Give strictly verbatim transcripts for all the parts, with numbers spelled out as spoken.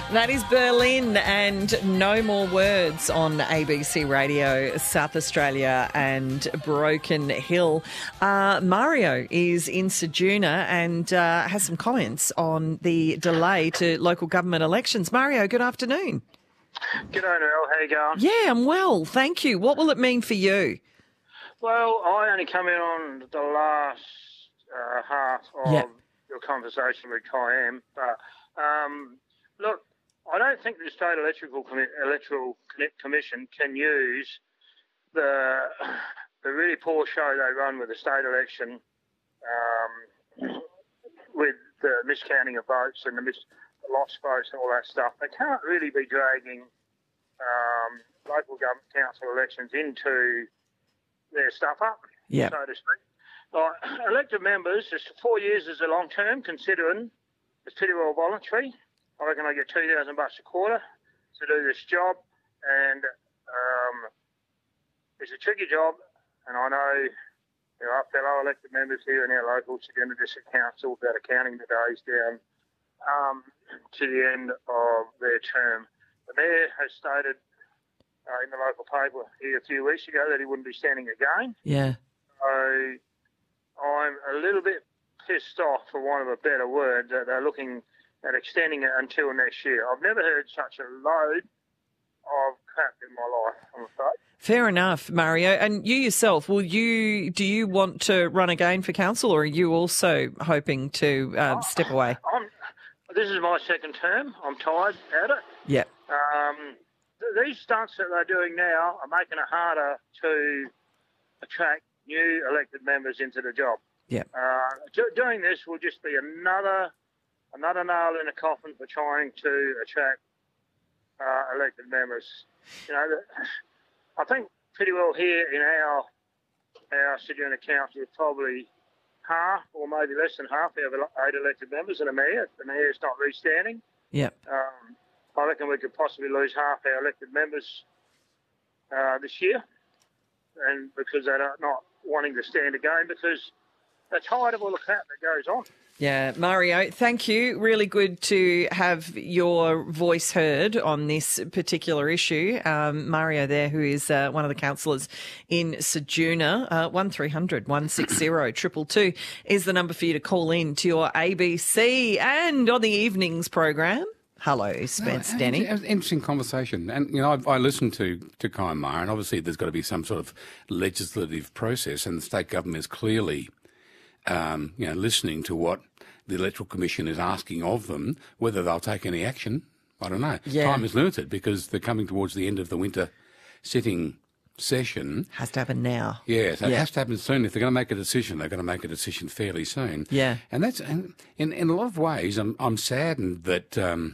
That is Berlin and No More Words on A B C Radio, South Australia and Broken Hill. Uh, Mario is in Ceduna and uh, has some comments on the delay to local government elections. Mario, good afternoon. G'day, Noel. How you going? Yeah, I'm well, thank you. What will it mean for you? Well, I only come in on the last uh, half of Yep. your conversation with Kayam, but um, look, I don't think the State Electrical Commi- Electoral Commission can use the the really poor show they run with the state election, um, with the miscounting of votes and the, mis- the lost votes and all that stuff. They can't really be dragging um, local government council elections into their stuff up, Yeah. so to speak. Like, elected members, just four years is a long term, considering it's pretty well voluntary. I reckon I get two thousand bucks a quarter to do this job, and um, it's a tricky job. And I know there are fellow elected members here in our local Ceduna District Council that are counting the days down um, to the end of their term. The Mayor has stated uh, in the local paper here a few weeks ago that he wouldn't be standing again. Yeah. So I'm a little bit pissed off, for want of a better word, that they're looking at extending it until next year. I've never heard such a load of crap in my life, I'm afraid. Fair enough, Mario. And you yourself, will you? Do you want to run again for council, or are you also hoping to um, step away? I'm, this is my second term. I'm tired at it. Yeah. Um, th- these stunts that they're doing now are making it harder to attract new elected members into the job. Yeah. Uh, do- doing this will just be another another nail in the coffin for trying to attract uh, elected members. You know, the, I think pretty well here in our our Ceduna Council is probably half or maybe less than half. We have eight elected members and a mayor. The mayor's not restanding. Yeah. Um, I reckon we could possibly lose half our elected members uh, this year, and because they're not wanting to stand again, because they're tired of all the crap that goes on. Yeah, Mario, thank you. Really good to have your voice heard on this particular issue. Um, Mario there, who is uh, one of the councillors in Ceduna, uh, one three hundred one six zero two two two is the number for you to call in to your A B C and on the evenings program. Hello, Spence No, Denny. it was an interesting conversation. And, you know, I, I listened to, to Kyle Maher, and obviously there's got to be some sort of legislative process, and the state government is clearly, um, you know, listening to what the Electoral Commission is asking of them. Whether they'll take any action, I don't know. Yeah. Time is limited because they're coming towards the end of the winter sitting session. Has to happen now. Yeah, so Yeah. it has to happen soon. If they're going to make a decision, they're going to make a decision fairly soon. Yeah. And that's, and in, in a lot of ways, I'm, I'm saddened that, um,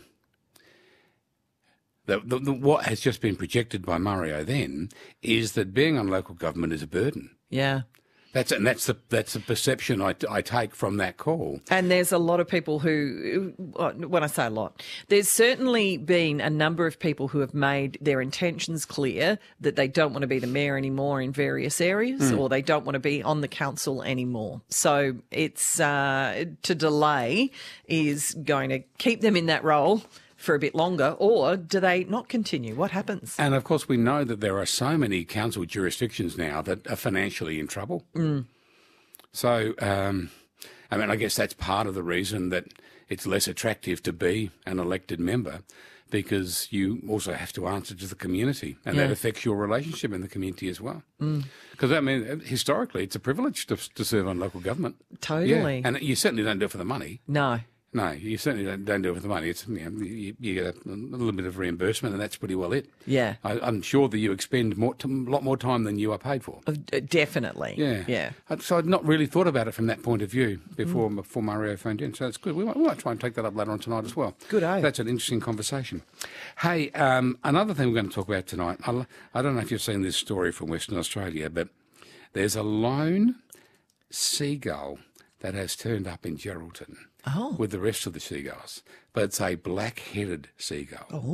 that the, the, what has just been projected by Mario then is that being on local government is a burden. Yeah. That's and that's the that's the perception I, I take from that call. And there's a lot of people who, when I say a lot, there's certainly been a number of people who have made their intentions clear that they don't want to be the mayor anymore in various areas, Mm. or they don't want to be on the council anymore. So it's uh, to delay is going to keep them in that role for a bit longer, or do they not continue? What happens? And of course, we know that there are so many council jurisdictions now that are financially in trouble. Mm. So, um, I mean, I guess that's part of the reason that it's less attractive to be an elected member, because you also have to answer to the community, and Yeah. that affects your relationship in the community as well. Mm. Because, I mean, historically, it's a privilege to, to serve on local government. Totally. Yeah. And you certainly don't do it for the money. No. No, you certainly don't, don't do it for the money. It's, you know, you, you get a, a little bit of reimbursement, and that's pretty well it. Yeah. I, I'm sure that you expend more, a lot more time than you are paid for. Uh, Definitely. Yeah. Yeah. I- So I'd not really thought about it from that point of view before Mm. before Mario phoned in. So it's good. We might, we might try and take that up later on tonight as well. Good, eh? That's an interesting conversation. Hey, um, another thing we're going to talk about tonight, I, I don't know if you've seen this story from Western Australia, but there's a lone seagull that has turned up in Geraldton Oh. with the rest of the seagulls, but it's a black-headed seagull. Oh.